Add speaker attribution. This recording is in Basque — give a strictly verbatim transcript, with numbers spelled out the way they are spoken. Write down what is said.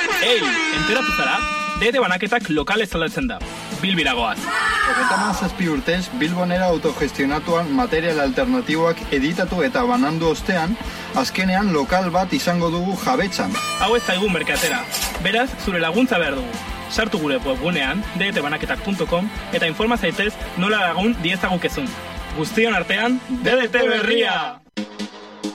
Speaker 1: Ei, enteratu zara? D D banaketak lokal estaldatzen da. Bilbiragoaz.
Speaker 2: Hogeita hamazazpi urtez, Bilbonera autogestionatuan material alternatiboak editatu eta banandu ostean, azkenean lokal bat izango dugu jabetzan.
Speaker 1: Hau ez zaigu merkatera. Beraz, zure laguntza behar dugu. Sartu gure webgunean, d d banaketak punto com, eta informa zaitez nola lagun diezagukezun. Guztion artean, D D T berria!